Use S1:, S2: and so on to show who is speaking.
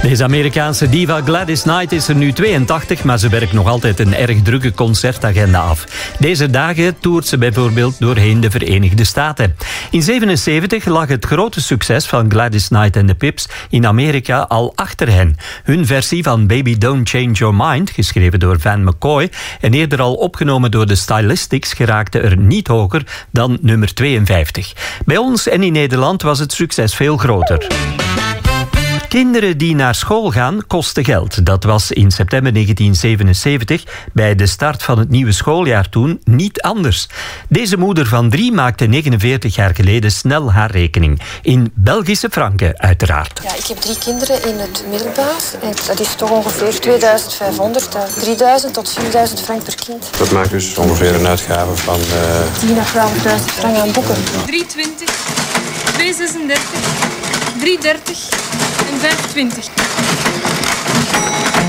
S1: Deze Amerikaanse diva Gladys Knight is er nu 82, maar ze werkt nog altijd een erg drukke concertagenda af. Deze dagen toert ze bijvoorbeeld doorheen de Verenigde Staten. In 1977 lag het grote succes van Gladys Knight en de Pips in Amerika al achter hen. Hun versie van Baby Don't Change Your Mind, geschreven door Van McCoy en eerder al opgenomen door de Stylistics, geraakte er niet hoger dan nummer 52. Bij ons en in Nederland was het succes veel groter. Kinderen die naar school gaan kosten geld. Dat was in september 1977 bij de start van het nieuwe schooljaar toen niet anders. Deze moeder van 3 maakte 49 jaar geleden snel haar rekening. In Belgische franken uiteraard.
S2: Ja, ik heb 3 kinderen in het middelbaar. En dat is toch ongeveer 2500, 3000 tot 4000 frank per kind.
S3: Dat maakt dus ongeveer een uitgave van
S2: 10.000 à 12.000 frank aan boeken.
S4: 320, 236, 330 en 520.